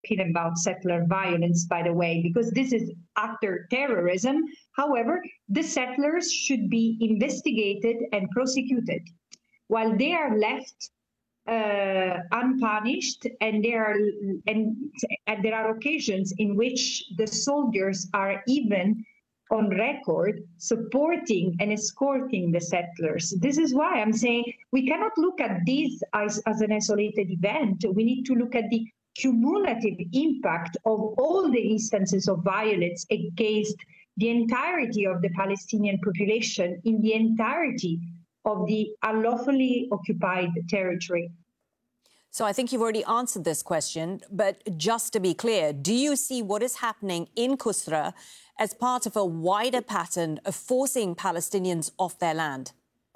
about settler violence, by the way, because this is utter terrorism. However, the settlers should be investigated and prosecuted, while they are left unpunished, and there are occasions in which the soldiers are even on record supporting and escorting the settlers. This is why I'm saying we cannot look at this as an isolated event. We need to look at the cumulative impact of all the instances of violence against the entirety of the Palestinian population in the entirety of the unlawfully occupied territory. So I think you've already answered this question, but just to be clear, do you see what is happening in Kusra as part of a wider pattern of forcing Palestinians off their land?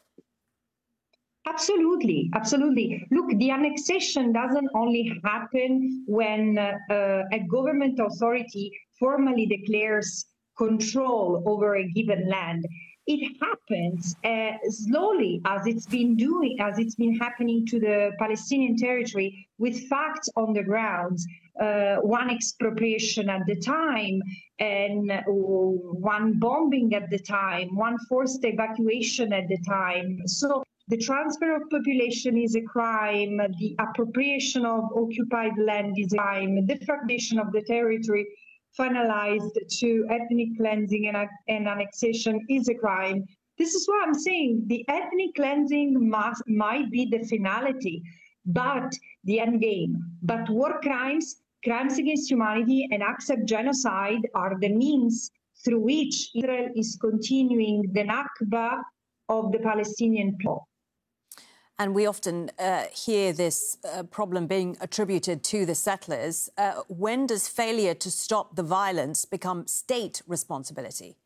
Absolutely, absolutely. Look, the annexation doesn't only happen when a government authority formally declares control over a given land. It happens slowly, as it's been happening to the Palestinian territory, with facts on the ground, one expropriation at the time, and one bombing at the time, one forced evacuation at the time. So the transfer of population is a crime, the appropriation of occupied land is a crime, the fragmentation of the territory finalized to ethnic cleansing and annexation is a crime. This is why I'm saying the ethnic cleansing might be the finality, but the end game. But war crimes, crimes against humanity, and acts of genocide are the means through which Israel is continuing the Nakba of the Palestinian people. And we often hear this problem being attributed to the settlers. When does failure to stop the violence become state responsibility?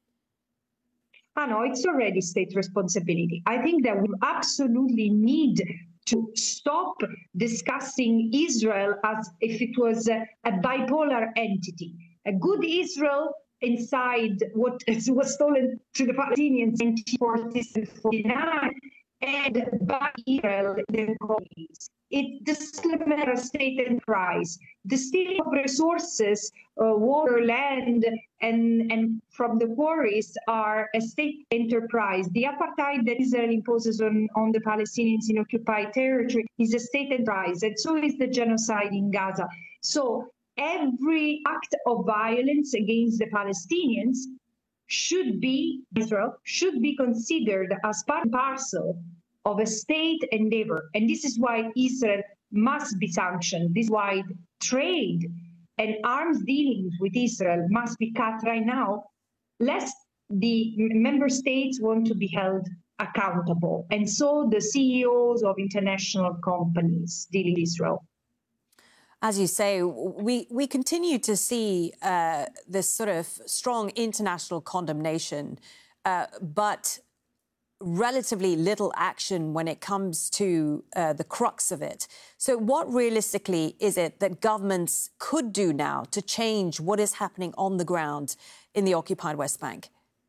No, it's already state responsibility. I think that we absolutely need to stop discussing Israel as if it was a bipolar entity. A good Israel inside what was stolen to the Palestinians in 1949, and by Israel, the colonies. This is a state enterprise. The stealing of resources, water, land, and from the quarries are a state enterprise. The apartheid that Israel imposes on the Palestinians in occupied territory is a state enterprise, and so is the genocide in Gaza. So every act of violence against the Palestinians should be considered as part and parcel of a state endeavor. And this is why Israel must be sanctioned. This is why trade and arms dealings with Israel must be cut right now, lest the member states want to be held accountable. And so the CEOs of international companies dealing with Israel. As you say, we continue to see this sort of strong international condemnation, but relatively little action when it comes to the crux of it. So what realistically is it that governments could do now to change what is happening on the ground in the occupied West Bank?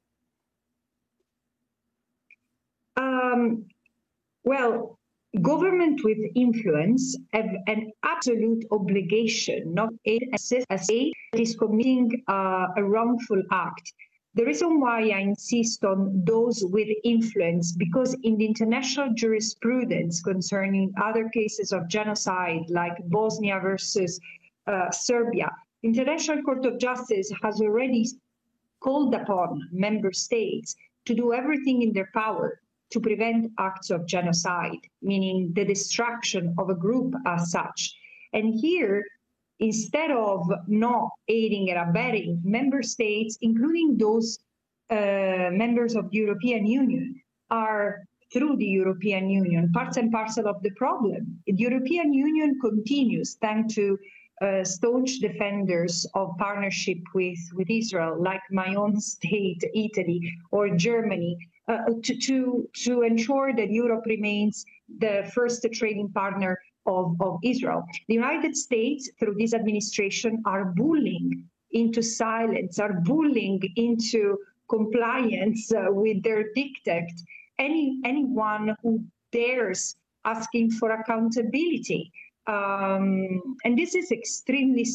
Well, government with influence have an absolute obligation not to assist a state that is committing a wrongful act. The reason why I insist on those with influence, because in the international jurisprudence concerning other cases of genocide, like Bosnia versus Serbia, International Court of Justice has already called upon member states to do everything in their power to prevent acts of genocide, meaning the destruction of a group as such. And here, instead of not aiding and abetting, member states, including those members of the European Union, are, through the European Union, parts and parcel of the problem. The European Union continues, thanks to staunch defenders of partnership with Israel, like my own state, Italy, or Germany, to ensure that Europe remains the first trading partner of Israel. The United States, through this administration, are bullying into silence, are bullying into compliance with their diktat anyone who dares asking for accountability. And this is extremely